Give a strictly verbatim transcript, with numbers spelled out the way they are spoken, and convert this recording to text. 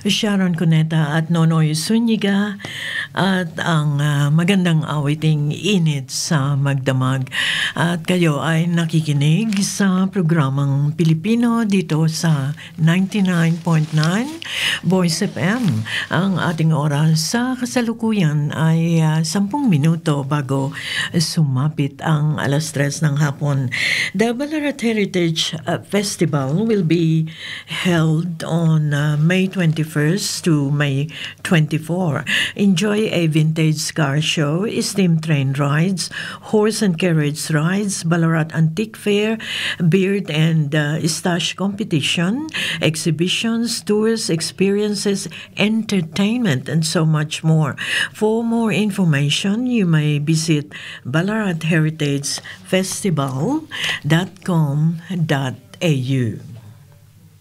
Sharon Cuneta at Nonoy Zuniga at ang uh, magandang awiting init sa magdamag. At kayo ay nakikinig sa programang Pilipino dito sa ninety-nine point nine Voice F M. Ang ating oras sa kasalukuyan ay uh, sampung minuto bago sumapit ang alas tres ng hapon. The Ballarat Heritage uh, Festival will be held on uh, May twenty-first to May twenty-fourth. Enjoy a vintage car show, steam train rides, horse and carriage rides, Ballarat Antique Fair, beard and uh, stash competition, exhibitions, tours, experiences, entertainment, and so much more. For more information, you may visit ballarat heritage festival dot com dot a u.